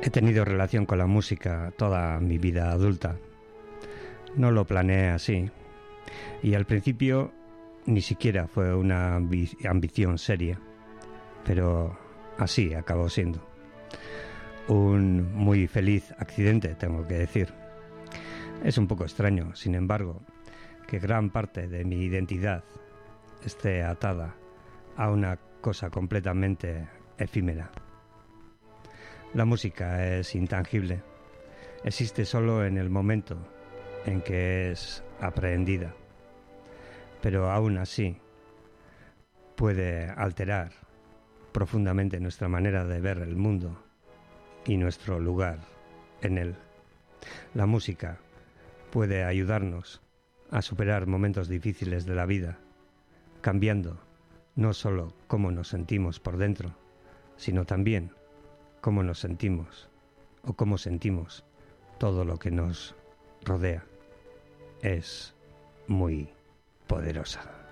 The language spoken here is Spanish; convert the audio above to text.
He tenido relación con la música toda mi vida adulta. No lo planeé así. Y al principio ni siquiera fue una ambición seria. Pero así acabó siendo. Un muy feliz accidente, tengo que decir. Es un poco extraño, sin embargo, que gran parte de mi identidad esté atada a una cosa completamente efímera. La música es intangible, existe solo en el momento en que es aprehendida, pero aún así puede alterar profundamente nuestra manera de ver el mundo y nuestro lugar en él. La música puede ayudarnos a superar momentos difíciles de la vida, cambiando no solo cómo nos sentimos por dentro, sino también cómo nos sentimos o cómo sentimos todo lo que nos rodea. Es muy poderosa.